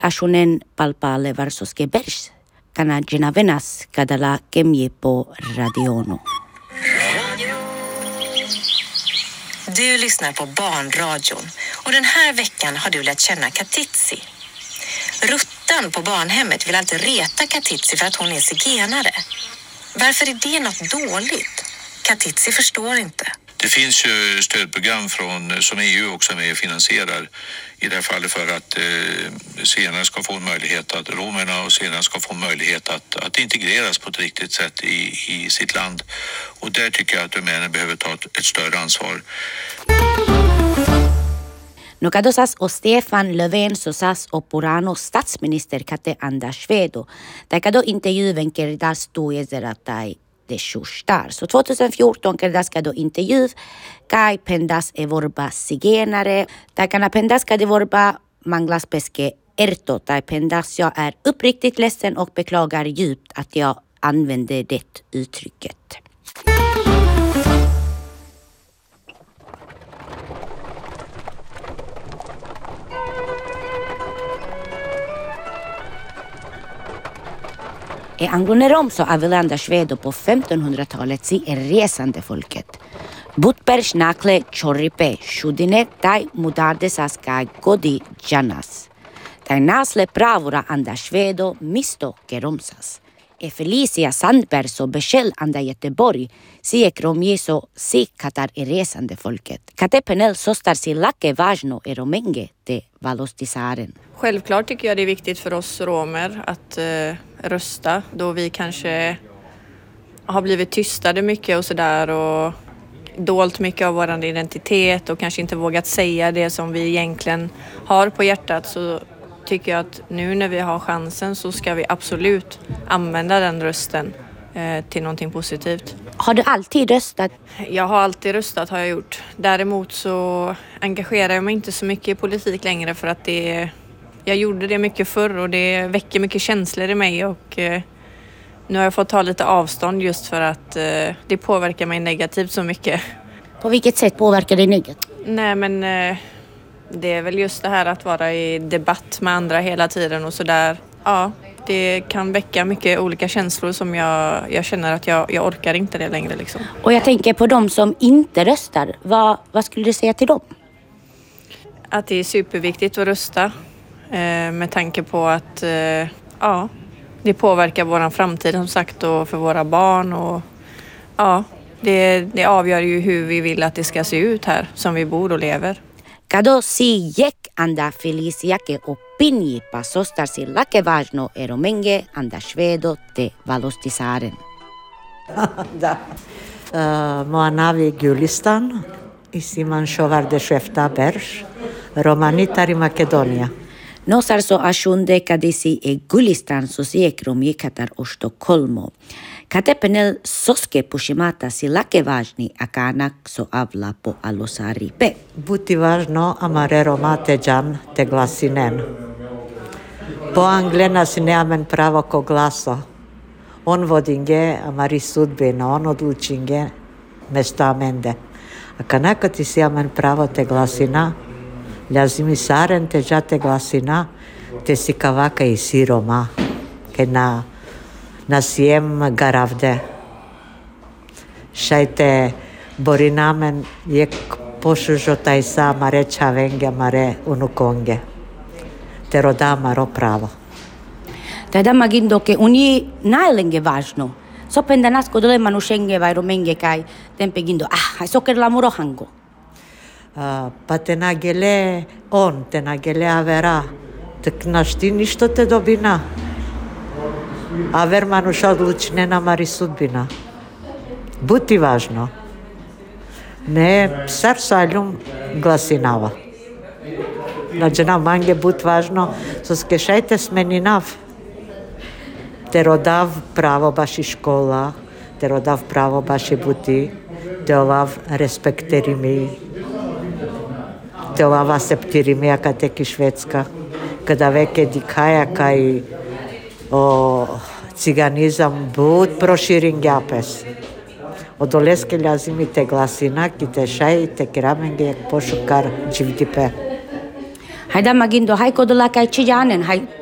Ashonen palpale varsoske bers. Kana genavenas kadala kemje på radiono. Du lyssnar på Barnradion och den här veckan har du lärt känna Katitzi. Ruttan på barnhemmet vill alltid reta Katitzi för att hon är zigenare. Varför är det något dåligt? Katitzi förstår inte. Det finns ju stödprogram som EU också är med och finansierar i det här fallet för att zigenare ska få en möjlighet att romerna och zigenare ska få en möjlighet att integreras på ett riktigt sätt i sitt land. Och där tycker jag att Rumänen behöver ta ett större ansvar. No kadosas o Stefan Löfven sosas o Purano statsminister Kate Andasvedo. Tai kado intervjun kerdas tuezeratai de shustar. Så 2014 kerdas kado intervju kai pendas e vorba zigenare. Tai kana pendas kade vorba manglas peske erto. Tai pendas jag är uppriktigt ledsen och beklagar djupt att jag använde det uttrycket. I Anglonerom så Avelanda Svedo på 1500-talet si är resande folket. Butpers nakle chorripe shudine tai mudardesas kai godi janas. Tai nasle pravura anda Svedo misto keromsas. Felicia Sandberg så Bechel anda Göteborg si ekromjeso si katar i resande folket. Kate penel sostar si lake vajno e romenge te valostisaren. Självklart tycker jag det är viktigt för oss romer att rösta då vi kanske har blivit tystade mycket och sådär och dolt mycket av vår identitet och kanske inte vågat säga det som vi egentligen har på hjärtat, så tycker jag att nu när vi har chansen så ska vi absolut använda den rösten till någonting positivt. Har du alltid röstat? Jag har alltid röstat, har jag gjort. Däremot så engagerar jag mig inte så mycket i politik längre för att jag gjorde det mycket förr och det väcker mycket känslor i mig och nu har jag fått ta lite avstånd just för att det påverkar mig negativt så mycket. På vilket sätt påverkar det negativt? Nej men det är väl just det här att vara i debatt med andra hela tiden och sådär. Ja, det kan väcka mycket olika känslor som jag känner att jag orkar inte det längre liksom. Och jag tänker på de som inte röstar. Vad skulle du säga till dem? Att det är superviktigt att rösta med tanke på att det påverkar våran framtid som sagt och för våra barn och det avgör ju hur vi vill att det ska se ut här som vi bor och lever. Kado si jek anda Feliciake opinji pa sostar si lake važno eromenge anda Svedo te valostisaren. Da. Moanavi Gulistan i Siman Šovar de Šefta Berš, Romanitari Makedonia. Nosar so ashunde kadisi e Gulistan so si ekromi katar o Stockholmo. Kate penel soske pushimata si lake važni akanak so avla po alosaripe. Buti važno amare romate džan te glasinen. Po anglena si neamen pravo ko glaso. On vodinge amari sudbina, on odlučinge mesto amende. A kanako ti si amen pravo te glasina, ljazimi saren te džate glasina, te si kavaka i siroma, ke na siem garavde. Šajte borinamen jek pošužo taj sa mare čavenge, mare unukonge. Te roda maro pravo. Tada magindo ke uni nailenge važno. So pendanasko dole manušenge vai romenge kai tempe gindo. So ker lamuro hango. Pa te nagele on, te nagele avera. Tak našti ništo te dobina. Aver manuša odlučnena mari sudbina. Buti važno. Ne psar saljum glasinava. Znači nam mange but važno, so skešajte smeninav. Te rodav pravo baši škola, te rodav pravo baši buti, te ovav respekterimi, te ovav aseptirimi, jaka teki Švedska, kada veke dikaja kaj ciganizam but proširing japes. Od oleske ljazimi te glasina, ki te šaj, te keramenge, jak pošukar dživdipe. Hajda magindo, haj kodolakaj čijanen, haj